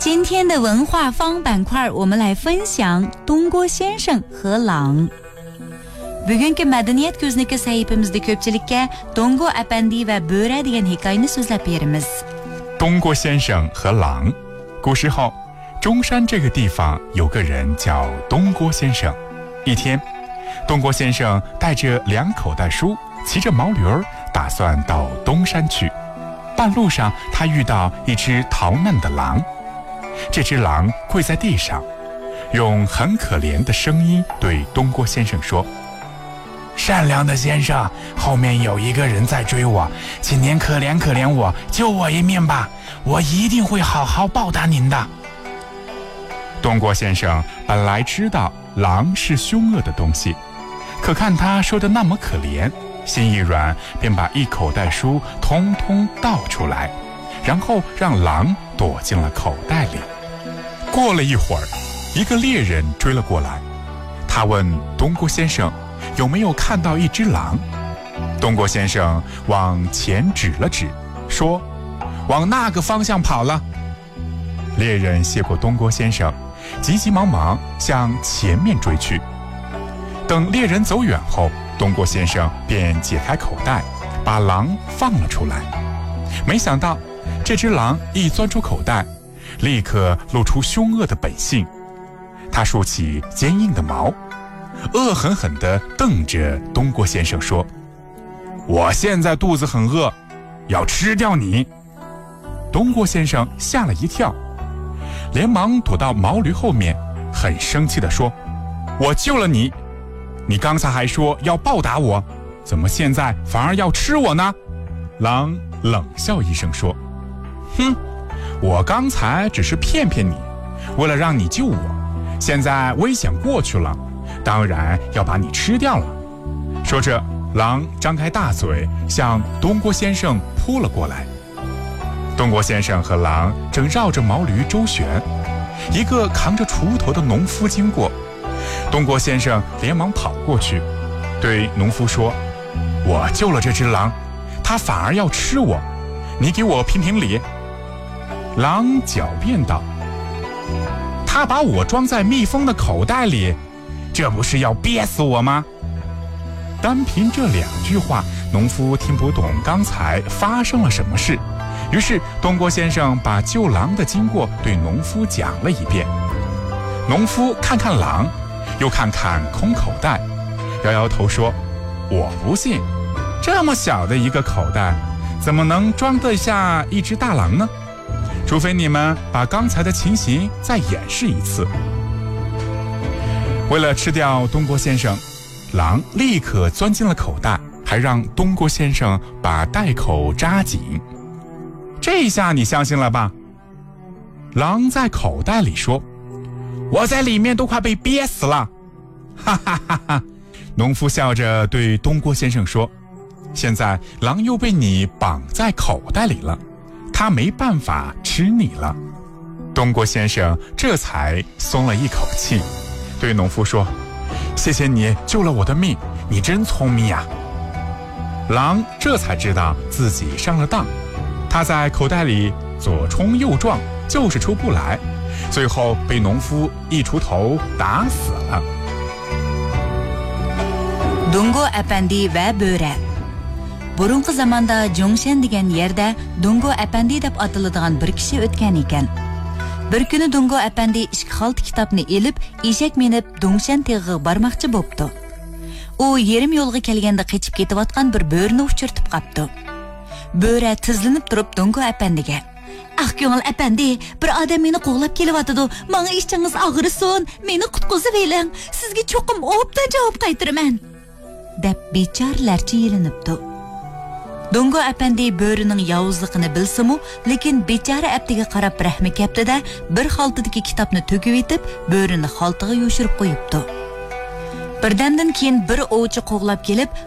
今天的文化方板块我们来分享东郭先生和狼。Bugungi madaniyat ko'zniki sahifamizda ko'pchilikka Dongo Apandi va Bo'ra degan hikoyani so'zlab beramiz. 东郭先生和狼。古时候，中山这个地方有个人叫东郭先生。一天，东郭先生带着2口袋书，骑着毛驴儿，打算到东山去。半路上，他遇到一只逃难的狼。这只狼跪在地上，用很可怜的声音对东郭先生说：“善良的先生，后面有一个人在追我，请您可怜可怜我，救我一命吧，我一定会好好报答您的。”东郭先生本来知道狼是凶恶的东西，可看他说的那么可怜，心一软，便把1口袋书通通倒出来，然后让狼躲进了口袋里。过了一会儿，一个猎人追了过来，他问东郭先生有没有看到一只狼。东郭先生往前指了指，说：“往那个方向跑了。”猎人谢过东郭先生，急急忙忙向前面追去。等猎人走远后，东郭先生便解开口袋，把狼放了出来。没想到这只狼一钻出口袋，立刻露出凶恶的本性。它竖起坚硬的毛，恶狠狠地瞪着东郭先生说：“我现在肚子很饿，要吃掉你。”东郭先生吓了一跳，连忙躲到毛驴后面，很生气地说：“我救了你，你刚才还说要报答我，怎么现在反而要吃我呢？”狼冷笑一声说：“哼，我刚才只是骗骗你，为了让你救我，现在危险过去了，当然要把你吃掉了。”说着，狼张开大嘴向东郭先生扑了过来。东郭先生和狼正绕着毛驴周旋，一个扛着锄头的农夫经过。东郭先生连忙跑过去，对农夫说：“我救了这只狼，它反而要吃我，你给我评评理。”狼狡辩道：“他把我装在密封的口袋里，这不是要憋死我吗？”单凭这2句话，农夫听不懂刚才发生了什么事。于是东郭先生把救狼的经过对农夫讲了一遍。农夫看看狼，又看看空口袋，摇摇头说：“我不信，这么小的一个口袋，怎么能装得下一只大狼呢？除非你们把刚才的情形再演示一次。”为了吃掉东郭先生，狼立刻钻进了口袋，还让东郭先生把袋口扎紧。这下你相信了吧？狼在口袋里说：“我在里面都快被憋死了。”哈哈哈哈！农夫笑着对东郭先生说：“现在狼又被你绑在口袋里了，他没办法吃你了。”东郭先生这才松了一口气，对农夫说：“谢谢你救了我的命，你真聪明呀。”狼这才知道自己上了当，他在口袋里左冲右撞，就是出不来，最后被农夫一锄头打死了。 Dongo Apandi va Bo'ra. Burunqi zamonda Jongshan degan yerda Dongo Apandi deb atiladigan bir kishi o'tgan ekan. Bir kuni Dongo Apandi 2 xalta kitobni elib, eshak minib Dongshan teg'iga bormoqchi bo'pti. U yerim yo'lga kelganda qechib ketayotgan bir bo'rini uchirtib qapti. Bo'ra tizlanib turib Dongo Apandiga: "Ah ko'ngil Apandi, bir odam meni qo'g'lab kelyotidi. Menga ishingiz og'risin, meni qutqizib eling. Sizga cho'qim obdan javob qaytiraman." deb bechorlarcha yelinibdi. Dongo Apandi bo'rining yovuzligini bilsa-mu, lekin bechora aptiga qarab rahmi kaptida bir xaltadagi kitobni to'kib etib, bo'rini xaltaga yo'shirib qo'yibdi. Birdamdan keyin bir ovchi qo'g'lab kelib,